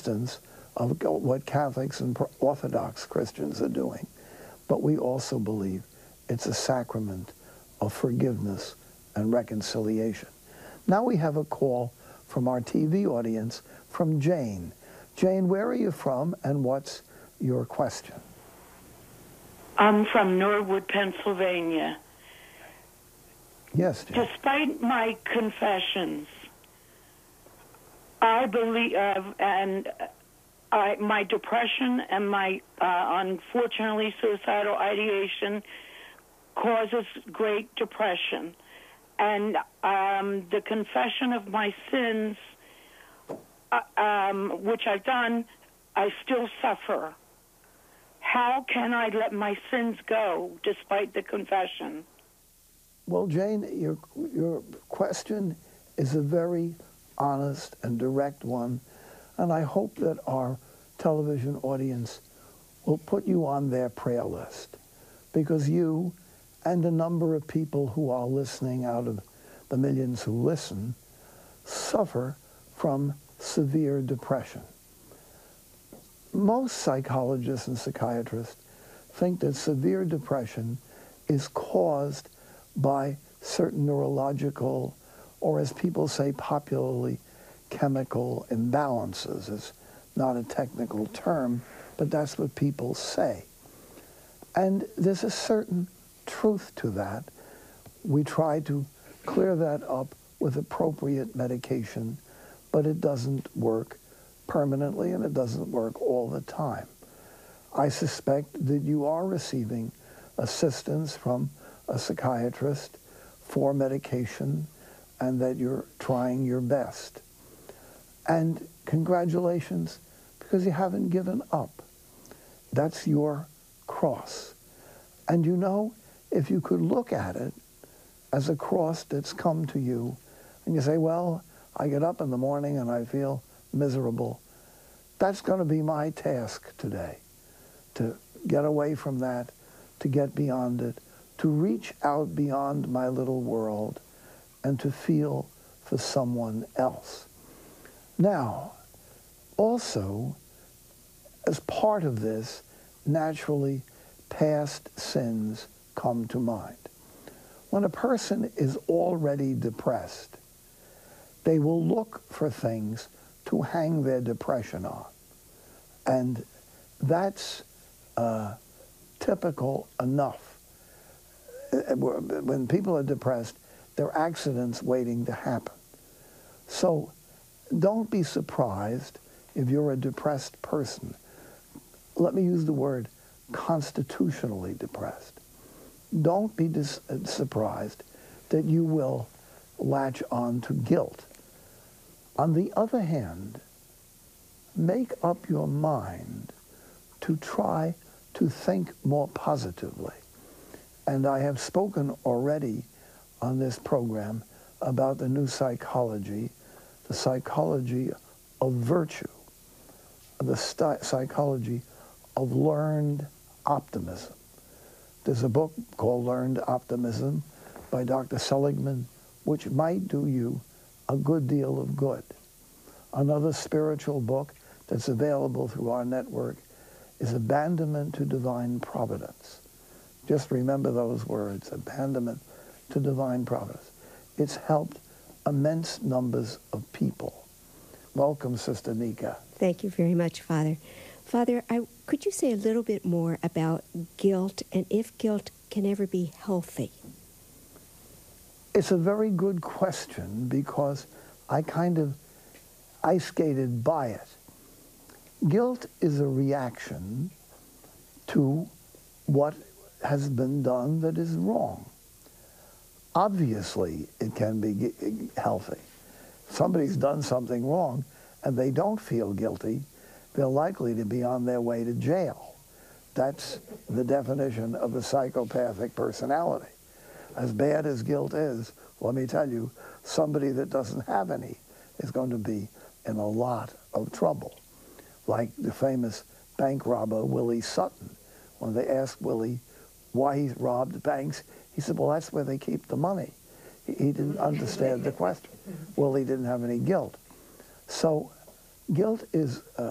instance of what Catholics and Orthodox Christians are doing. But we also believe it's a sacrament of forgiveness and reconciliation. Now we have a call from our TV audience from Jane. Jane, where are you from and what's your question? I'm from Norwood, Pennsylvania. Yes, Jane. Despite my confessions, I believe, my depression and my, unfortunately, suicidal ideation causes great depression. And the confession of my sins, which I've done, I still suffer. How can I let my sins go despite the confession? Well, Jane, your question is a very honest and direct one, and I hope that our television audience will put you on their prayer list, because you and a number of people who are listening out of the millions who listen suffer from severe depression. Most psychologists and psychiatrists think that severe depression is caused by certain neurological, or as people say popularly, chemical imbalances. It's not a technical term, but that's what people say. And there's a certain truth to that. We try to clear that up with appropriate medication, but it doesn't work permanently and it doesn't work all the time. I suspect that you are receiving assistance from a psychiatrist for medication and that you're trying your best. And congratulations, because you haven't given up. That's your cross. And you know, if you could look at it as a cross that's come to you, and you say, well, I get up in the morning and I feel miserable, that's going to be my task today, to get away from that, to get beyond it, to reach out beyond my little world, and to feel for someone else. Now, also, as part of this, naturally, past sins come to mind. When a person is already depressed, they will look for things to hang their depression on. And that's typical enough. When people are depressed, there are accidents waiting to happen. So don't be surprised if you're a depressed person. Let me use the word constitutionally depressed. Don't be surprised that you will latch on to guilt. On the other hand, make up your mind to try to think more positively. And I have spoken already on this program about the new psychology, the psychology of virtue, the psychology of learned optimism. There's a book called Learned Optimism by Dr. Seligman, which might do you a good deal of good. Another spiritual book that's available through our network is Abandonment to Divine Providence. Just remember those words, abandonment to divine providence. It's helped immense numbers of people. Welcome, Sister Nika. Thank you very much, Father. Father, could you say a little bit more about guilt and if guilt can ever be healthy? It's a very good question because I kind of ice skated by it. Guilt is a reaction to what has been done that is wrong. Obviously, it can be healthy. Somebody's done something wrong and they don't feel guilty, they're likely to be on their way to jail. That's the definition of a psychopathic personality. As bad as guilt is, let me tell you, somebody that doesn't have any is going to be in a lot of trouble. Like the famous bank robber, Willie Sutton. When they asked Willie why he robbed banks, he said, well, that's where they keep the money. He didn't understand the question. Willie didn't have any guilt. So guilt is